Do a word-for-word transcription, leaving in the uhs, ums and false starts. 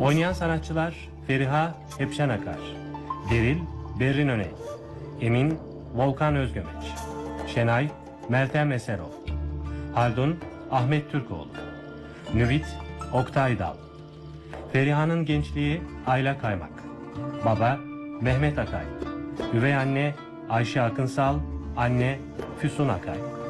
Oynayan sanatçılar Feriha Hepşen Akar, Beril Berrin Öney, Emin Volkan Özgömeç, Şenay Meltem Eserol, Haldun Ahmet Türkoğlu, Nüvit Oktay Dal. Feriha'nın gençliği Ayla Kaymak, baba Mehmet Akay, üvey anne Ayşe Akınsal, anne Füsun Akay.